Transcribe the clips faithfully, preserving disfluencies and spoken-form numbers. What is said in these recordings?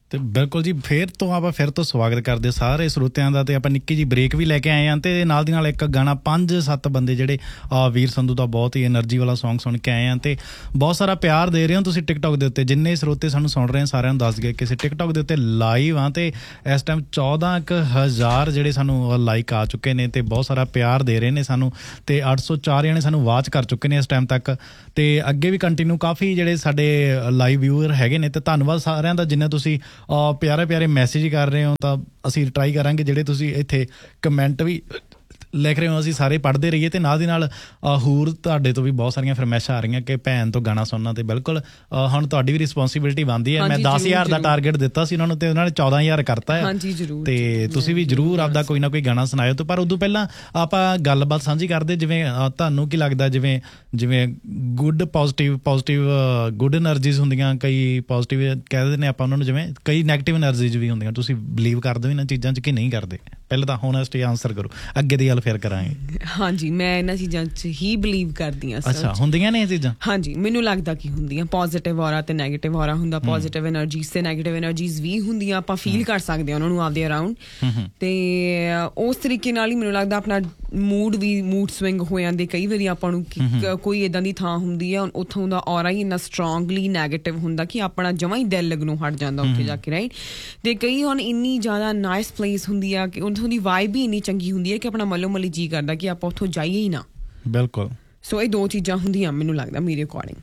ਤੇ ਬਿਲਕੁਲ ਜੀ, ਫਿਰ ਤੋਂ ਆਪਾਂ ਫਿਰ ਤੋਂ ਸਵਾਗਤ ਕਰਦੇ ਸਾਰੇ ਸਰੋਤਿਆਂ ਦਾ। ਤੇ ਆਪਾਂ ਨਿੱਕੀ ਜੀ ਬ੍ਰੇਕ ਵੀ ਲੈ ਕੇ ਆਏ ਹਾਂ ਤੇ ਨਾਲ ਦੀ ਨਾਲ ਇੱਕ ਗਾਣਾ ਪੰਜ ਸੱਤ ਬੰਦੇ ਜਿਹੜੇ ਵੀਰ ਸੰਧੂ ਦਾ ਬਹੁਤ ਹੀ ਐਨਰਜੀ ਵਾਲਾ ਸੌਂਗ ਸੁਣ ਕੇ ਆਏ ਹਾਂ ਤੇ ਬਹੁਤ ਸਾਰਾ ਪਿਆਰ ਦੇ ਰਹੇ ਹੋ ਤੁਸੀਂ ਟਿਕਟੋਕ ਦੇ ਉੱਤੇ। ਜਿੰਨੇ ਸਰੋਤੇ ਸਾਨੂੰ ਸੁਣ ਰਹੇ ਸਾਰਿਆਂ ਨੂੰ ਦੱਸ ਗਏ ਕਿਸੇ ਟਿਕਟੋਕ ਦੇ ਉੱਤੇ ਲਾਈਵ ਆ ਤੇ ਇਸ ਟਾਈਮ ਚੌਦਾਂ ਕੁ ਹਜ਼ਾਰ ਜਿਹੜੇ ਸਾਨੂੰ ਲਾਈਕ ਆ ਚੁੱਕੇ ਨੇ ਤੇ ਬਹੁਤ ਸਾਰਾ ਪਿਆਰ ਦੇ ਰਹੇ ਨੇ ਸਾਨੂੰ ਤੇ ਅੱਠ ਸੌ ਚਾਰ ਜਣੇ ਸਾਨੂੰ ਵਾਚ ਕਰ ਚੁੱਕੇ ਨੇ ਇਸ ਟਾਈਮ ਤੱਕ ਤੇ ਅੱਗੇ ਵੀ ਕੰਟੀਨਿਊ ਕਾਫੀ ਜਿਹੜੇ ਸਾਡੇ ਲਾਈਵ ਵਿਊਅਰ ਹੈਗੇ ਨੇ ਤੇ ਧੰਨਵਾਦ ਸਾਰਿਆਂ ਦਾ ਜਿੰਨੇ ਤੁਸੀਂ ਪਿਆਰੇ ਪਿਆਰੇ ਮੈਸੇਜ ਕਰ ਰਹੇ ਹੋ। ਤਾਂ ਅਸੀਂ ਟਰਾਈ ਕਰਾਂਗੇ ਜਿਹੜੇ ਤੁਸੀਂ ਇੱਥੇ ਕਮੈਂਟ ਵੀ ਲਿਖ ਰਹੇ ਹੋ ਅਸੀਂ ਸਾਰੇ ਪੜ੍ਹਦੇ ਰਹੀਏ ਤੇ ਨਾਲ ਦੀ ਨਾਲ ਹੋਰ ਤੁਹਾਡੇ ਤੋਂ ਵੀ ਬਹੁਤ ਸਾਰੀਆਂ ਫਰਮੈਸ਼ਾਂ ਆ ਰਹੀਆਂ ਕਿ ਭੈਣ ਤੋਂ ਗਾਣਾ ਸੁਣਨਾ ਤੇ ਬਿਲਕੁਲ ਹੁਣ ਤੁਹਾਡੀ ਵੀ ਰਿਸਪੋਂਸਿਬਿਲਿਟੀ ਬਣਦੀ ਹੈ। ਮੈਂ ਦਸ ਹਜ਼ਾਰ ਦਾ ਟਾਰਗੇਟ ਦਿੱਤਾ ਸੀ ਉਹਨਾਂ ਨੂੰ ਤੇ ਉਹਨਾਂ ਨੇ ਚੌਦਾਂ ਹਜ਼ਾਰ ਕਰਤਾ ਹੈ ਤੇ ਤੁਸੀਂ ਵੀ ਜ਼ਰੂਰ ਆਪਦਾ ਕੋਈ ਨਾ ਕੋਈ ਗਾਣਾ ਸੁਣਾਇਓ। ਤੇ ਪਰ ਉਦੋਂ ਪਹਿਲਾਂ ਆਪਾਂ ਗੱਲਬਾਤ ਸਾਂਝੀ ਕਰਦੇ ਜਿਵੇਂ ਤੁਹਾਨੂੰ ਕੀ ਲੱਗਦਾ ਜਿਵੇਂ ਜਿਵੇਂ ਗੁੱਡ ਪੋਜ਼ੀਟਿਵ ਪੋਜ਼ੀਟਿਵ ਗੁੱਡ ਐਨਰਜੀਜ਼ ਹੁੰਦੀਆਂ ਕਈ ਪੋਜ਼ੀਟਿਵ ਕਹਿ ਦਿੰਦੇ ਨੇ ਆਪਾਂ ਉਹਨਾਂ ਨੂੰ ਜਿਵੇਂ ਕਈ ਨੈਗੇਟਿਵ ਐਨਰਜੀਜ਼ ਵੀ ਹੁੰਦੀਆਂ ਤੁਸੀਂ ਬਿਲੀਵ ਕਰਦੇ ਹੋ ਇਹਨਾਂ ਚੀਜ਼ਾਂ 'ਚ ਕਿ ਨਹੀਂ ਕਰਦੇ? ਪਹਿਲਾਂ ਤਾਂ ਹੋਨੈਸਟਲੀ ਆਨਸਰ ਕਰੋ ਅੱਗੇ ਦੀ ਗੱਲ ਫਿਰ ਕਰਾਂਗੇ। ਹਾਂਜੀ ਮੈਂ ਇਹਨਾਂ ਚੀਜ਼ਾਂ 'ਚ ਹੀ ਬਿਲੀਵ ਕਰਦੀ ਹਾਂ। ਅੱਛਾ ਹੁੰਦੀਆਂ ਨੇ ਇਹ ਚੀਜ਼ਾਂ? ਹਾਂਜੀ ਮੈਨੂੰ ਲੱਗਦਾ ਕਿ ਹੁੰਦੀਆਂ। ਪੋਜ਼ੀਟਿਵ ਔਰਾ ਤੇ ਨੈਗੇਟਿਵ ਔਰਾ ਹੁੰਦਾ। ਪੋਜ਼ੀਟਿਵ ਐਨਰਜੀਜ਼ ਤੇ ਨੈਗੇਟਿਵ ਐਨਰਜੀਜ਼ ਵੀ ਹੁੰਦੀਆਂ। ਆਪਾਂ ਫੀਲ ਕਰ ਸਕਦੇ ਹਾਂ ਉਹਨਾਂ ਨੂੰ ਆਪਦੇ ਅਰਾਊਂਡ ਤੇ ਉਸ ਤਰੀਕੇ ਨਾਲ ਹੀ ਮੈਨੂੰ ਲੱਗਦਾ ਆਪਣਾ ਮੂਡ ਵੀ ਮੂਡ ਸਵਿੰਗ ਹੋ ਜਾਂਦੇ ਕਈ ਵਾਰੀ ਆਪਾਂ ਨੂੰ ਕੋਈ ਇੱਦਾਂ ਦੀ ਥਾਂ ਹੁੰਦੀ ਆ ਉੱਥੋਂ ਦਾ ਔਰਾ ਹੀ ਇੰਨਾ ਸਟਰੋਂਗਲੀ ਨੈਗੇਟਿਵ ਹੁੰਦਾ ਕਿ ਆਪਣਾ ਜਮਾਂ ਹੀ ਦਿਲ ਲੱਗਣੋਂ ਹਟ ਜਾਂਦਾ ਉੱਥੇ ਜਾ ਕੇ ਰਾਈਟ। ਤੇ ਕਈ ਹੁਣ ਇੰਨੀ ਜ਼ਿਆਦਾ ਨਾਈਸ ਪਲੇਸ ਹੁੰਦੀ ਆ ਕਿ ਉੱਥੋਂ ਦੀ ਵਾਈਬ ਵੀ ਇੰਨੀ ਚੰਗੀ ਹੁੰਦੀ ਹੈ ਕਿ ਆਪਣਾ ਮੱਲੋ ਮੱਲੀ ਜੀਅ ਕਰਦਾ ਕਿ ਆਪਾਂ ਉੱਥੋਂ ਜਾਈਏ ਹੀ ਨਾ। ਬਿਲਕੁਲ। ਸੋ ਇਹ ਦੋ ਚੀਜ਼ਾਂ ਹੁੰਦੀਆਂ ਮੈਨੂੰ ਲੱਗਦਾ ਮੇਰੇ ਅਕੋਰਡਿੰਗ।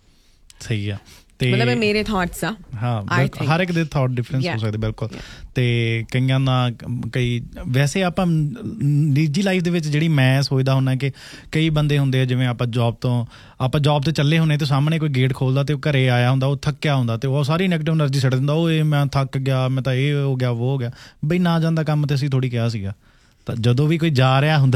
ਸਹੀ ਆ ਮਤਲਬ ਇਹ ਮੇਰੇ ਥਾਟਸ ਆ। ਹਾਂ ਹਰ ਇੱਕ ਦੇ ਥਾਟ ਡਿਫਰੈਂਸ ਹੋ ਸਕਦੇ ਬਿਲਕੁਲ। ਤੇ ਕਈਆਂ ਦਾ ਕਈ ਵੈਸੇ ਆਪਾਂ ਨਿੱਜੀ ਲਾਈਫ ਦੇ ਵਿੱਚ ਜਿਹੜੀ ਮੈਂ ਸੋਚਦਾ ਹੁੰਦਾ ਕਿ ਕਈ ਬੰਦੇ ਹੁੰਦੇ ਆ ਜਿਵੇਂ ਆਪਾਂ ਜੋਬ ਤੋਂ ਆਪਾਂ ਜੋਬ ਤੇ ਚੱਲੇ ਹੁੰਦੇ ਤੇ ਸਾਹਮਣੇ ਕੋਈ ਗੇਟ ਖੋਲਦਾ ਤੇ ਉਹ ਘਰੇ ਆਇਆ ਹੁੰਦਾ ਉਹ ਥੱਕਿਆ ਹੁੰਦਾ ਤੇ ਉਹ ਸਾਰੀ ਨੈਗੇਟਿਵ ਐਨਰਜੀ ਛੱਡ ਦਿੰਦਾ ਉਹ ਇਹ ਮੈਂ ਥੱਕ ਗਿਆ ਮੈਂ ਤਾਂ ਇਹ ਹੋ ਗਿਆ ਉਹ ਹੋ ਗਿਆ ਬਈ ਨਾ ਜਾਂਦਾ ਕੰਮ ਤੇ ਅਸੀਂ ਥੋੜ੍ਹੀ ਕਿਹਾ ਸੀਗਾ। ਤਾਂ ਜਦੋਂ ਵੀ ਕੋਈ ਜਾ ਰਿਹਾ ਹੁੰਦਾ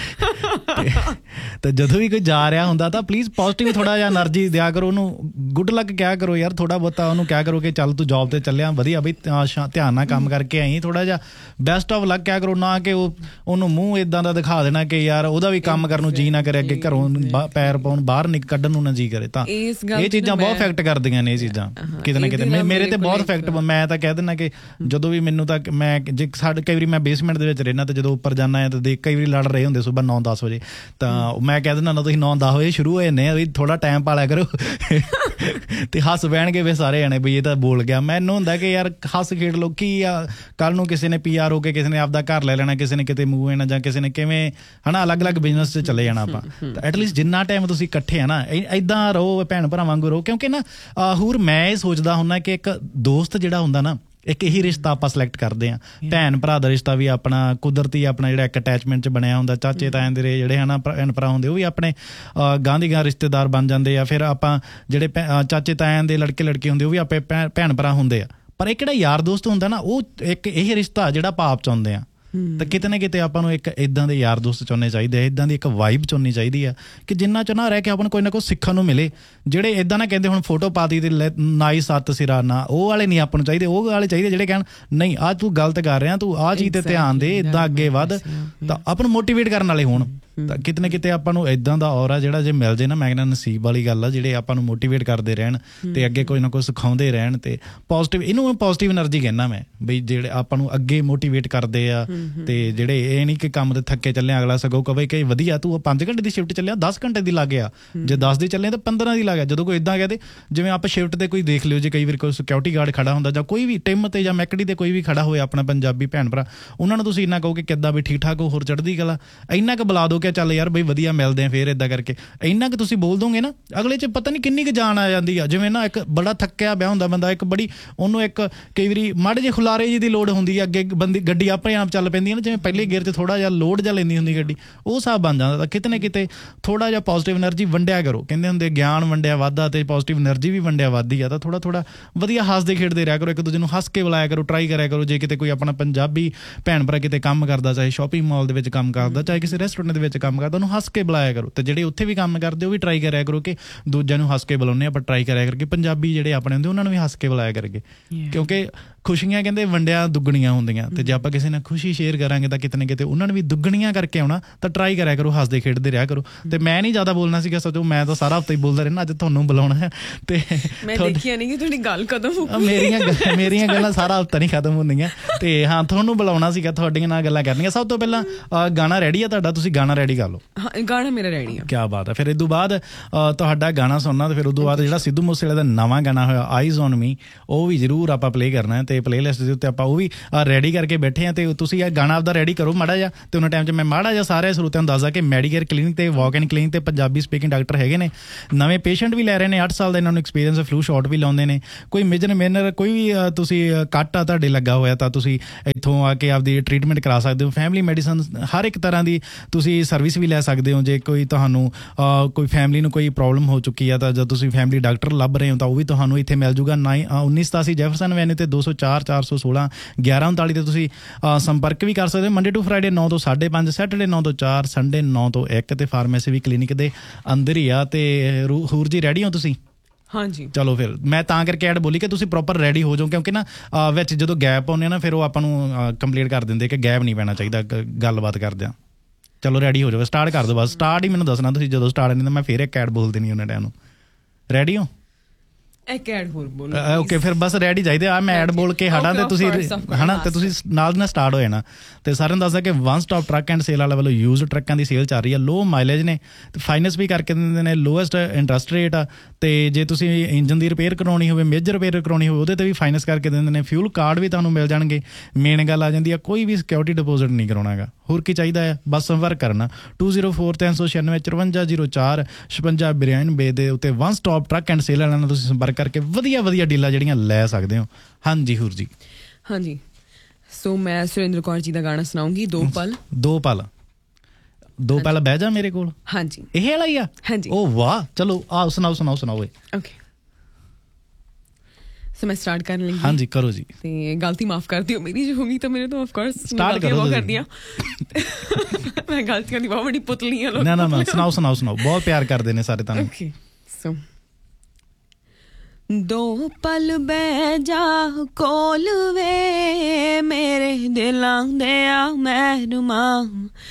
ਤੇ ਜਦੋਂ ਵੀ ਕੋਈ ਜਾ ਰਿਹਾ ਹੁੰਦਾ ਤਾਂ ਪਲੀਜ਼ ਪੋਜ਼ੀਟਿਵ ਥੋੜ੍ਹਾ ਜਿਹਾ ਐਨਰਜੀ ਦਿਆ ਕਰੋ ਉਹਨੂੰ ਗੁੱਡ ਲੱਕ ਕਿਹਾ ਕਰੋ ਯਾਰ ਥੋੜ੍ਹਾ ਬਹੁਤਾ ਉਹਨੂੰ ਕਿਹਾ ਕਰੋ ਕਿ ਚੱਲ ਤੂੰ ਜੋਬ 'ਤੇ ਚੱਲਿਆ ਵਧੀਆ ਬਈ ਧਿਆਨ ਨਾਲ ਕੰਮ ਕਰਕੇ ਆਈ ਥੋੜ੍ਹਾ ਜਿਹਾ ਬੈਸਟ ਆਫ ਲੱਕ ਕਿਹਾ ਕਰੋ ਨਾ ਕਿ ਉਹ ਉਹਨੂੰ ਮੂੰਹ ਇੱਦਾਂ ਦਾ ਦਿਖਾ ਦੇਣਾ ਕਿ ਯਾਰ ਉਹਦਾ ਵੀ ਕੰਮ ਕਰਨ ਨੂੰ ਜੀਅ ਨਾ ਕਰੇ ਅੱਗੇ ਘਰੋਂ ਪੈਰ ਪਾਉਣ ਬਾਹਰ ਨਿਕ ਕੱਢਣ ਨੂੰ ਨਾ ਜੀਅ ਕਰੇ। ਤਾਂ ਇਹ ਚੀਜ਼ਾਂ ਬਹੁਤ ਇਫੈਕਟ ਕਰਦੀਆਂ ਨੇ ਇਹ ਚੀਜ਼ਾਂ ਕਿਤੇ ਨਾ ਕਿਤੇ ਮੇਰੇ ਤੇ ਬਹੁਤ ਇਫੈਕਟ ਮੈਂ ਤਾਂ ਕਹਿ ਦਿੰਦਾ ਕਿ ਜਦੋਂ ਵੀ ਮੈਨੂੰ ਤਾਂ ਮੈਂ ਜੇ ਸਾਡੇ ਕਈ ਵਾਰੀ ਮੈਂ ਬੇਸਮੈਂਟ ਦੇ ਵਿੱਚ ਰਹਿਣਾ ਤੇ ਜਦੋਂ ਉੱਪਰ ਜਾਂਦਾ ਹੈ ਤਾਂ ਕਈ ਵਾਰੀ ਲੜ ਰਹੇ ਹੁੰਦੇ ਸੁਬਾਹ ਨੌ ਦਸ ਵਜੇ ਤਾਂ ਮੈਂ ਕਹਿ ਦਿੰਦਾ ਨਾ ਤੁਸੀਂ ਨੌ ਦਸ ਵਜੇ ਸ਼ੁਰੂ ਹੋ ਜਾਂਦੇ ਆ ਵੀ ਥੋੜ੍ਹਾ ਟਾਈਮ ਪਾ ਲਿਆ ਕਰੋ ਤੇ ਹੱਸ ਬਹਿਣਗੇ ਵੀ ਸਾਰੇ ਜਾਣੇ ਬਈ ਇਹ ਤਾਂ ਬੋਲ ਗਿਆ। ਮੈਨੂੰ ਹੁੰਦਾ ਕਿ ਯਾਰ ਹੱਸ ਖੇਡ ਲਓ ਕੀ ਆ ਕੱਲ੍ਹ ਨੂੰ ਕਿਸੇ ਨੇ ਪੀ ਆਰ ਹੋ ਕੇ ਕਿਸੇ ਨੇ ਆਪਦਾ ਘਰ ਲੈ ਲੈਣਾ ਕਿਸੇ ਨੇ ਕਿਤੇ ਮੂਵ ਹੋਣਾ ਜਾਂ ਕਿਸੇ ਨੇ ਕਿਵੇਂ ਹੈ ਨਾ ਅਲੱਗ ਅਲੱਗ ਬਿਜ਼ਨਸ 'ਚ ਚਲੇ ਜਾਣਾ ਆਪਾਂ ਤਾਂ ਐਟਲੀਸਟ ਜਿੰਨਾ ਟਾਈਮ ਤੁਸੀਂ ਇਕੱਠੇ ਆ ਨਾ ਇੱਦਾਂ ਰਹੋ ਭੈਣ ਭਰਾ ਵਾਂਗੂ ਰਹੋ ਕਿਉਂਕਿ ਨਾ ਹੋਰ ਮੈਂ ਇਹ ਸੋਚਦਾ ਹੁੰਦਾ ਕਿ ਇੱਕ ਦੋਸਤ ਜਿਹੜਾ ਹੁੰਦਾ ਨਾ ਇੱਕ ਇਹੀ ਰਿਸ਼ਤਾ ਆਪਾਂ ਸਿਲੈਕਟ ਕਰਦੇ ਹਾਂ। ਭੈਣ ਭਰਾ ਦਾ ਰਿਸ਼ਤਾ ਵੀ ਆਪਣਾ ਕੁਦਰਤੀ ਆਪਣਾ ਜਿਹੜਾ ਇੱਕ ਅਟੈਚਮੈਂਟ 'ਚ ਬਣਿਆ ਹੁੰਦਾ। ਚਾਚੇ ਤਾਇਆਂ ਦੇ ਜਿਹੜੇ ਹੈ ਨਾ ਭੈਣ ਭਰਾ ਹੁੰਦੇ ਉਹ ਵੀ ਆਪਣੇ ਗਾਂਹ ਦੀ ਗਾਂਹ ਰਿਸ਼ਤੇਦਾਰ ਬਣ ਜਾਂਦੇ ਆ। ਫਿਰ ਆਪਾਂ ਜਿਹੜੇ ਚਾਚੇ ਤਾਇਆਂ ਦੇ ਲੜਕੇ ਲੜਕੇ ਹੁੰਦੇ ਉਹ ਵੀ ਆਪਣੇ ਭੈਣ ਭਰਾ ਹੁੰਦੇ ਆ। ਪਰ ਇਹ ਕਿਹੜਾ ਯਾਰ ਦੋਸਤ ਹੁੰਦਾ ਨਾ ਉਹ ਇੱਕ ਇਹ ਰਿਸ਼ਤਾ ਜਿਹੜਾ ਪਾਪ ਚਾਹੁੰਦੇ ਆ। ਤਾਂ ਕਿਤੇ ਨਾ ਕਿਤੇ ਆਪਾਂ ਨੂੰ ਇੱਕ ਇੱਦਾਂ ਦੇ ਯਾਰ ਦੋਸਤ ਚੁਣਨੇ ਚਾਹੀਦੇ ਆ ਇੱਦਾਂ ਦੀ ਇੱਕ ਵਾਈਬ ਚੁਣਨੀ ਚਾਹੀਦੀ ਆ ਕਿ ਜਿੰਨਾ 'ਚ ਨਾ ਰਹਿ ਕੇ ਆਪਾਂ ਨੂੰ ਕੋਈ ਨਾ ਕੋਈ ਸਿੱਖਣ ਨੂੰ ਮਿਲੇ। ਜਿਹੜੇ ਇੱਦਾਂ ਨਾ ਕਹਿੰਦੇ ਹੁਣ ਫੋਟੋ ਪਾਤੀ ਤੇ ਨਾਈ ਸੱਤ ਸਿਰਾ ਨਾ ਉਹ ਵਾਲੇ ਨਹੀਂ ਆਪਾਂ ਨੂੰ ਚਾਹੀਦੇ। ਉਹ ਵਾਲੇ ਚਾਹੀਦੇ ਜਿਹੜੇ ਕਹਿਣ ਨਹੀਂ ਆਹ ਤੂੰ ਗਲਤ ਕਰ ਰਿਹਾ ਤੂੰ ਆਹ ਚੀਜ਼ 'ਤੇ ਧਿਆਨ ਦੇ ਇੱਦਾਂ ਅੱਗੇ ਵੱਧ ਤਾਂ ਆਪਾਂ ਨੂੰ ਮੋਟੀਵੇਟ ਕਰਨ ਵਾਲੇ ਹੋਣ। ਤਾਂ ਕਿਤੇ ਨਾ ਕਿਤੇ ਆਪਾਂ ਨੂੰ ਇੱਦਾਂ ਦਾ ਔਰਾ ਜਿਹੜਾ ਜੇ ਮਿਲ ਜੇ ਨਾ ਮੈਂ ਕਹਿੰਦਾ ਨਸੀਬ ਵਾਲੀ ਗੱਲ ਆ ਜਿਹੜੇ ਆਪਾਂ ਨੂੰ ਮੋਟੀਵੇਟ ਕਰਦੇ ਰਹਿਣ ਤੇ ਅੱਗੇ ਕੋਈ ਨਾ ਕੋਈ ਸਿਖਾਉਂਦੇ ਰਹਿਣ ਤੇ ਪੋਜ਼ੀਟਿਵ ਇਹਨੂੰ ਪੋਜ਼ੀਟਿਵ ਐਨਰਜੀ ਕਹਿੰਦਾ ਮੈਂ ਬਈ ਜਿਹੜੇ ਆਪਾਂ ਨੂੰ ਅੱਗੇ ਮੋਟੀਵੇਟ ਕਰਦੇ ਆ ਤੇ ਜਿਹੜੇ ਇਹ ਨਹੀਂ ਕਿ ਕੰਮ ਤੇ ਥੱਕੇ ਚੱਲੇ ਅਗਲਾ ਸਗੋਂ ਕਵੇ ਕਿ ਵਧੀਆ ਤੂੰ ਪੰਜ ਘੰਟੇ ਦੀ ਸ਼ਿਫਟ ਚੱਲਿਆ ਦਸ ਘੰਟੇ ਦੀ ਲੱਗ ਗਿਆ ਜੇ ਦਸ ਦੀ ਚੱਲੇ ਤਾਂ ਪੰਦਰਾਂ ਦੀ ਲੱਗ ਗਿਆ। ਜਦੋਂ ਕੋਈ ਇੱਦਾਂ ਕਹਦੇ ਜਿਵੇਂ ਆਪਾਂ ਸ਼ਿਫਟ ਤੇ ਕੋਈ ਦੇਖ ਲਿਓ ਜੇ ਕਈ ਵਾਰ ਕੋਈ ਸਿਕਿਉਰਿਟੀ ਗਾਰਡ ਖੜਾ ਹੁੰਦਾ ਜਾਂ ਕੋਈ ਵੀ ਟਿਮ ਤੇ ਜਾਂ ਮੈਕਡੀ ਤੇ ਕੋਈ ਵੀ ਖੜਾ ਹੋਇਆ ਆਪਣਾ ਪੰਜਾਬੀ ਭੈਣ ਭਰਾ ਉਹਨਾਂ ਨੂੰ ਤੁਸੀਂ ਇੰਨਾ ਕਹੋ ਕਿ ਕਿੱਦਾਂ ਵੀ ਠੀਕ ਠਾਕ ਹੋ ਹੋਰ ਚੜ੍ਹਦੀ ਕਲਾ ਇੰਨਾ ਕੁ ਬੁਲਾ ਦੋ ਕਿ ਚੱਲ ਯਾਰ ਬਈ ਵਧੀਆ ਮਿਲਦੇ ਆ ਫਿਰ ਇੱਦਾਂ ਕਰਕੇ ਇੰਨਾ ਕੁ ਤੁਸੀਂ ਬੋਲ ਦੋਗੇ ਨਾ ਅਗਲੇ 'ਚ ਪਤਾ ਨਹੀਂ ਕਿੰਨੀ ਕੁ ਜਾਨ ਆ ਜਾਂਦੀ ਆ। ਜਿਵੇਂ ਨਾ ਇੱਕ ਬੜਾ ਥੱਕਿਆ ਪਿਆ ਹੁੰਦਾ ਬੰਦਾ ਇੱਕ ਬੜੀ ਉਹਨੂੰ ਇੱਕ ਕਈ ਵਾਰੀ ਮਾੜੇ ਜਿਹੇ ਖੁਲਾਰੇ ਜਿਹੀ ਦੀ ਲੋੜ ਹੁੰਦੀ ਆ ਅੱਗੇ ਬੰਦੀ ਗੱਡੀ ਆਪਣੇ ਆਪ ਚੱਲ ਪੈਂਦੀ ਹੈ ਨਾ ਜਿਵੇਂ ਪਹਿਲੇ ਗੇਅਰ 'ਚ ਥੋੜ੍ਹਾ ਜਿਹਾ ਲੋਡ ਜਿਹਾ ਲੈਂਦੀ ਹੁੰਦੀ ਗੱਡੀ ਉਹ ਹਿਸਾਬ ਬਣ ਜਾਂਦਾ। ਤਾਂ ਕਿਤੇ ਨਾ ਕਿਤੇ ਥੋੜ੍ਹਾ ਜਿਹਾ ਪੋਜ਼ੀਟਿਵ ਐਨਰਜੀ ਵੰਡਿਆ ਕਰੋ। ਕਹਿੰਦੇ ਹੁੰਦੇ ਗਿਆਨ ਵੰਡਿਆ ਵੱਧਦਾ ਅਤੇ ਪੋਜ਼ੀਟਿਵ ਐਨਰਜੀ ਵੀ ਵੰਡਿਆ ਵੱਧਦੀ ਆ। ਤਾਂ ਥੋੜ੍ਹਾ ਥੋੜ੍ਹਾ ਵਧੀਆ ਹੱਸਦੇ ਖੇਡਦੇ ਰਿਹਾ ਕਰੋ ਇੱਕ ਦੂਜੇ ਨੂੰ ਹੱਸ ਕੇ ਬੁਲਾਇਆ ਕਰੋ ਟਰਾਈ ਕਰਿਆ ਕਰੋ। ਜੇ ਕਿਤੇ ਕੋਈ ਆਪਣਾ ਪੰਜਾਬੀ ਭੈਣ ਭਰਾ ਕਿਤੇ ਕੰਮ ਕਰਦਾ ਚਾਹੇ ਸ਼ੋਪਿੰਗ ਮਾਲ ਦੇ ਵਿੱਚ ਕੰਮ ਕਰਦਾ ਚਾਹੇ ਕਿਸੇ ਰੈਸਟੋਰੈਂਟ ਦੇ ਵਿੱਚ ਕੰਮ ਕਰਦਾ ਉਹਨੂੰ ਹੱਸ ਕੇ ਬੁਲਾਇਆ ਕਰੋ। ਤੇ ਜਿਹੜੇ ਉੱਥੇ ਵੀ ਕੰਮ ਕਰਦੇ ਉਹ ਵੀ ਟਰਾਈ ਕਰਿਆ ਕਰੋ ਕਿ ਦੂਜਿਆਂ ਨੂੰ ਹੱਸ ਕੇ ਬੁਲਾਉਂਦੇ ਆਪਾਂ ਟਰਾਈ ਕਰਿਆ ਕਰਕੇ ਪੰਜਾਬੀ ਜਿਹੜੇ ਆਪਣੇ ਹੁੰਦੇ ਉਹਨਾਂ ਨੂੰ ਵੀ ਹੱਸ ਕੇ ਬੁਲਾਇਆ ਕਰਕੇ ਕਿਉਂਕਿ ਖੁਸ਼ੀਆਂ ਕਹਿੰਦੇ ਵੰਡਿਆ ਦੁੱਗਣੀਆਂ ਹੁੰਦੀਆਂ ਤੇ ਜੇ ਆਪਾਂ ਕਿਸੇ ਨਾਲ ਖੁਸ਼ੀ ਸ਼ੇਅਰ ਕਰਾਂਗੇ ਤਾਂ ਕਿਤੇ ਨਾ ਕਿਤੇ ਉਹਨਾਂ ਨੇ ਵੀ ਦੁੱਗਣੀਆਂ ਕਰਕੇ ਆਉਣਾ। ਤਾਂ ਟਰਾਈ ਕਰਿਆ ਕਰੋ, ਹੱਸਦੇ ਖੇਡਦੇ ਰਿਹਾ ਕਰੋ। ਤੇ ਮੈਂ ਨਹੀਂ ਜ਼ਿਆਦਾ ਬੋਲਣਾ ਸੀਗਾ ਸੋਚੋ, ਮੈਂ ਤਾਂ ਸਾਰਾ ਹਫ਼ਤਾ ਹੀ ਬੋਲਦਾ ਰਹਿਣਾ, ਅੱਜ ਤੁਹਾਨੂੰ ਬੁਲਾਉਣਾ ਹੈ। ਤੇ ਮੈਂ ਦੇਖਿਆ ਨਹੀਂ ਕਿ ਤੁਹਾਡੀ ਗੱਲ ਕਦੋਂ ਮੇਰੀਆਂ ਮੇਰੀਆਂ ਗੱਲਾਂ ਸਾਰਾ ਹਫ਼ਤਾ ਨਹੀਂ ਖਤਮ ਹੁੰਦੀਆਂ। ਤੇ ਹਾਂ ਤੁਹਾਨੂੰ ਬੁਲਾਉਣਾ ਸੀਗਾ, ਤੁਹਾਡੀਆਂ ਨਾਲ ਗੱਲਾਂ ਕਰਨੀਆਂ। ਸਭ ਤੋਂ ਪਹਿਲਾਂ ਗਾਣਾ ਰੈਡੀ ਆ ਤੁਹਾਡਾ, ਤੁਸੀਂ ਗਾਣਾ ਰੈਡੀ ਕਰ ਲਓ। ਹਾਂ ਗਾਣਾ ਮੇਰਾ ਰੈਡੀ ਆ। ਕਿਆ ਬਾਤ ਹੈ। ਫਿਰ ਇਹ ਤੋਂ ਬਾਅਦ ਤੁਹਾਡਾ ਗਾਣਾ ਸੁਣਨਾ ਤੇ ਫਿਰ ਉਦੋਂ ਬਾਅਦ ਜਿਹੜਾ ਸਿੱਧੂ ਮੂਸੇਵਾਲੇ ਦਾ ਨਵਾਂ ਗਾਣਾ ਹੋਇਆ ਆਈਜ਼ ਔਨ ਮੀ, ਉਹ ਵੀ ਜ਼ਰੂਰ ਆਪਾਂ ਪਲੇ ਕਰਨਾ ਹੈ। ਤੇ ਪਲੇਲਿਸਟ ਦੇ ਉੱਤੇ ਆਪਾਂ ਉਹ ਵੀ ਰੈਡੀ ਕਰਕੇ ਬੈਠੇ ਹਾਂ। ਤੇ ਤੁਸੀਂ ਇਹ ਗਾਣਾ ਆਪਦਾ ਰੈਡੀ ਕਰੋ ਮਾੜਾ ਜਿਹਾ। ਤੇ ਉਹਨਾਂ ਟਾਈਮ 'ਚ ਮੈਂ ਮਾੜਾ ਜਿਹਾ ਸਾਰੇ ਸਰੋਤਿਆਂ ਨੂੰ ਦੱਸਦਾ ਕਿ ਮੈਡੀਕੇਅਰ ਕਲੀਨਿਕ ਤੇ ਵਾਕ ਐਂਡ ਕਲੀਨਿਕ ਤੇ ਪੰਜਾਬੀ ਸਪੀਕਿੰਗ ਡਾਕਟਰ ਹੈਗੇ ਨੇ, ਨਵੇਂ ਪੇਸ਼ੈਂਟ ਵੀ ਲੈ ਰਹੇ ਨੇ। ਅੱਠ ਸਾਲ ਦਾ ਇਹਨਾਂ ਨੂੰ ਐਕਸਪੀਰੀਅੰਸ, ਫਲੂ ਸ਼ਾਟ ਵੀ ਲਾਉਂਦੇ ਨੇ। ਕੋਈ ਮੇਜਰ ਮੇਨਰ ਕੋਈ ਵੀ ਤੁਸੀਂ ਕੱਟ ਆ ਤੁਹਾਡੇ ਲੱਗਾ ਹੋਇਆ ਤਾਂ ਤੁਸੀਂ ਇੱਥੋਂ ਆ ਕੇ ਆਪਦੀ ਟਰੀਟਮੈਂਟ ਕਰਾ ਸਕਦੇ ਹੋ। ਫੈਮਿਲੀ ਮੈਡੀਸਨ ਹਰ ਇੱਕ ਤਰ੍ਹਾਂ ਦੀ ਤੁਸੀਂ ਸਰਵਿਸ ਵੀ ਲੈ ਸਕਦੇ ਹੋ। ਜੇ ਕੋਈ ਤੁਹਾਨੂੰ ਕੋਈ ਫੈਮਿਲੀ ਨੂੰ ਕੋਈ ਪ੍ਰੋਬਲਮ ਹੋ ਚੁੱਕੀ ਆ ਤਾਂ ਜਦ ਤੁਸੀਂ ਫੈਮਿਲੀ ਡਾਕਟਰ ਲੱਭ ਰਹੇ ਹੋ ਤਾਂ ਉਹ ਵੀ ਤੁਹਾਨੂੰ ਇੱਥੇ ਮਿਲ ਜੂਗਾ। ਨਾਈ ਉੱਨੀ ਸਤਾਸੀ ਜੈਫਰਸਨ ਐਵੇਨਿਊ ਤੇ ਦੋ ਸੌ ਚਾਰ ਚਾਰ ਸੌ ਸੋਲਾਂ ਗਿਆਰਾਂ ਉਨਤਾਲੀ ਤੇ ਤੁਸੀਂ ਸੰਪਰਕ ਵੀ ਕਰ ਸਕਦੇ ਹੋ। ਮੰਡੇ ਟੂ ਫਰਾਈਡੇ ਨੌ ਤੋਂ ਸਾਢੇ ਪੰਜ, ਸੈਟਰਡੇ ਨੌ ਤੋਂ ਚਾਰ, ਸੰਡੇ ਨੌ ਤੋਂ ਇੱਕ। ਤੇ ਫਾਰਮੇਸੀ ਵੀ ਕਲੀਨਿਕ ਦੇ ਅੰਦਰ ਹੀ ਆ। ਤੇ ਹੂਰ ਜੀ ਰੈਡੀ ਹੋ ਤੁਸੀਂ? ਹਾਂਜੀ ਚਲੋ ਫਿਰ ਮੈਂ ਤਾਂ ਕਰਕੇ ਐਡ ਬੋਲੀ ਕਿ ਤੁਸੀਂ ਪ੍ਰੋਪਰ ਰੈਡੀ ਹੋ ਜਾਓ, ਕਿਉਂਕਿ ਨਾ ਵਿੱਚ ਜਦੋਂ ਗੈਪ ਆਉਂਦੇ ਨਾ ਫਿਰ ਉਹ ਆਪਾਂ ਨੂੰ ਕੰਪਲੀਟ ਕਰ ਦਿੰਦੇ ਕਿ ਗੈਪ ਨਹੀਂ ਪੈਣਾ ਚਾਹੀਦਾ ਗੱਲਬਾਤ ਕਰਦਿਆਂ। ਚਲੋ ਰੈਡੀ ਹੋ ਜਾਓ, ਸਟਾਰਟ ਕਰ ਦਿਓ। ਬਸ ਸਟਾਰਟ ਹੀ ਮੈਨੂੰ ਦੱਸਣਾ ਤੁਸੀਂ ਜਦੋਂ ਸਟਾਰਟ ਨਹੀਂ ਤਾਂ ਮੈਂ ਫਿਰ ਇੱਕ ਐਡ ਬੋਲ ਦੇਣੀ ਉਹਨਾਂ ਟਾਈਮ ਨੂੰ। ਰੈਡੀ ਹੋ? ਇੱਕ ਐਡ ਹੋਰ ਬੋਲੋ ਓਕੇ ਫਿਰ ਬਸ ਰੈਡੀ ਚਾਹੀਦੇ ਆ। ਮੈਂ ਐਡ ਬੋਲ ਕੇ ਹਟਾਂ ਤੇ ਤੁਸੀਂ ਹਨਾ ਤੇ ਤੁਸੀਂ ਨਾਲ ਨਾਲ ਸਟਾਰਟ ਹੋ ਜਾਣਾ। ਤੇ ਸਾਰਿਆਂ ਨੂੰ ਦੱਸਦਾ ਕਿ one stop truck and sale ਵਾਲੇ ਵੱਲੋਂ ਯੂਜ਼ਡ ਟਰੱਕਾਂ ਦੀ ਸੇਲ ਚੱਲ ਰਹੀ ਆ। ਲੋ ਮਾਈਲੇਜ ਨੇ ਤੇ ਫਾਈਨੈਂਸ ਵੀ ਕਰਕੇ ਦਿੰਦੇ ਨੇ, ਲੋਐਸਟ ਇੰਟਰਸਟ ਰੇਟ ਆ। ਤੇ ਜੇ ਤੁਸੀਂ ਇੰਜਨ ਦੀ ਰਿਪੇਅਰ ਕਰਾਉਣੀ ਹੋਵੇ, ਮੇਜਰ ਰਿਪੇਅਰ ਕਰਾਉਣੀ ਹੋਵੇ, ਉਹਦੇ ਤੇ ਵੀ ਫਾਈਨੈਂਸ ਕਰਕੇ ਦਿੰਦੇ ਨੇ। ਫਿਊਲ ਕਾਰਡ ਵੀ ਤੁਹਾਨੂੰ ਮਿਲ ਜਾਣਗੇ। ਮੇਨ ਗੱਲ ਆ ਜਾਂਦੀ ਆ ਕੋਈ ਵੀ ਸਿਕਿਉਰਿਟੀ ਡਿਪੋਜ਼ਿਟ ਨਹੀਂ ਕਰਾਉਣਾ ਹੈਗਾ। ਹੋਰ ਕੀ ਚਾਹੀਦਾ ਹੈ? ਬਸ ਸੰਪਰਕ ਕਰਨਾ ਟੂ ਜ਼ੀਰੋ ਫੋਰ ਤਿੰਨ ਸੌ ਛਿਆਨਵੇਂ ਚੁਰੰਜਾ ਜ਼ੀਰੋ ਚਾਰ ਛਪੰਜਾ ਬਿਆਨਵੇਂ ਦੇ ਉੱਤੇ one stop truck and sale ਵਾਲਿਆਂ ਨਾਲ ਤੁਸੀਂ ਸੰਪਰਕ ਕਰਕੇ ਵਧੀਆ ਵਧੀਆ ਡੀਲਾਂ ਜਿਹੜੀਆਂ ਲੈ ਸਕਦੇ ਹੋ। ਹਾਂਜੀ ਹੂਰ ਜੀ। ਹਾਂਜੀ ਸੋ ਮੈਂ ਸੁਰਿੰਦਰ ਕੌਰ ਜੀ ਦਾ ਗਾਣਾ ਸੁਣਾਉਂਗੀ, ਦੋ ਪਲ। ਦੋ ਪਲ ਦੋ ਪਲ ਬਹਿ ਜਾ ਮੇਰੇ ਕੋਲ। ਹਾਂਜੀ ਇਹ ਵਾਲਾ ਹੀ ਆ? ਹਾਂਜੀ। ਉਹ ਵਾਹ, ਚਲੋ ਆਓ ਸੁਣਾਓ ਸੁਣਾਓ ਸੁਣਾਓ। ਓਕੇ ਸੋ ਮੈਂ ਸਟਾਰਟ ਕਰਨ ਲੱਗੀ। ਹਾਂਜੀ ਕਰੋ ਜੀ। ਤੇ ਗਲਤੀ ਮਾਫ ਕਰ ਦਿਓ ਮੇਰੀ, ਜੋ ਹੋਗੀ ਤਾਂ ਮੇਰੇ ਤੋਂ ਆਫ ਕੋਰਸ ਸਟਾਰਟ ਕਰੋ। ਕਰਦੀਆਂ ਮੈਂ ਗਲਤੀਆਂ ਦੀ ਬਹੁਤ ਵੱਡੀ ਪੁਤਲੀ ਹਾਂ। ਨਾ ਨਾ ਨਾ ਸੁਣਾਓ ਸੁਣਾਓ ਸੁਣਾਓ, ਬਹੁਤ ਪਿਆਰ ਕਰਦੇ ਨੇ ਸਾਰੇ ਤੁਹਾਨੂੰ। ਓਕੇ ਸੋ ਦੋ ਪਲ ਬਹਿ ਜਾ ਕੋਲ ਵੇ ਮੇਰੇ ਦਿਲਾਂ ਦੇ ਆ ਮਹਿਰੂਮਾ,